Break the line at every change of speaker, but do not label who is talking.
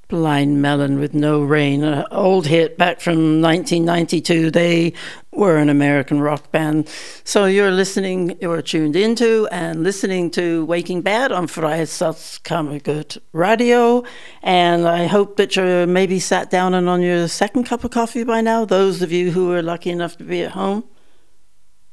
Blind Melon with No Rain, an old hit back from 1992. They were an American rock band. So you're tuned into and listening to Waking Bad on Freiheitssatzkammergut Radio. And I hope that you're maybe sat down and on your second cup of coffee by now, those of you who are lucky enough to be at home.